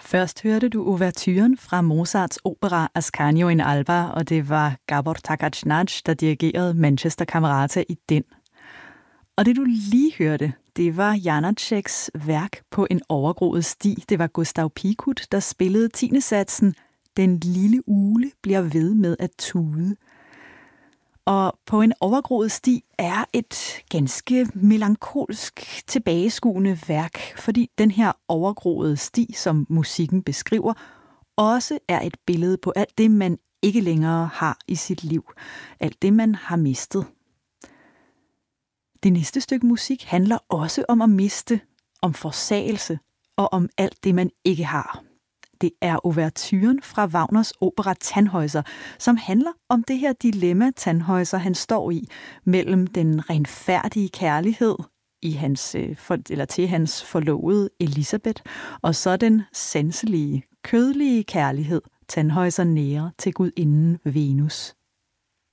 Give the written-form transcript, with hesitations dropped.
Først hørte du ouverturen fra Mozarts opera Ascanio in Alba, og det var Gabor Takacsnaj, der dirigerede Manchester Camerata i den. Og det du lige hørte, det var Janáčeks værk på en overgroet sti. Det var Gustav Pikut, der spillede 10. satsen Den lille ugle bliver ved med at tude. Og på en overgroet sti er et ganske melankolsk tilbageskuende værk, fordi den her overgroede sti, som musikken beskriver, også er et billede på alt det, man ikke længere har i sit liv. Alt det, man har mistet. Det næste stykke musik handler også om at miste, om forsagelse og om alt det, man ikke har. Det er ouverturen fra Wagners opera Tannhäuser, som handler om det her dilemma, Tannhäuser han står i, mellem den renfærdige kærlighed til hans forlovede Elisabeth, og så den sanselige, kødlige kærlighed, Tannhäuser nærer til gudinden Venus.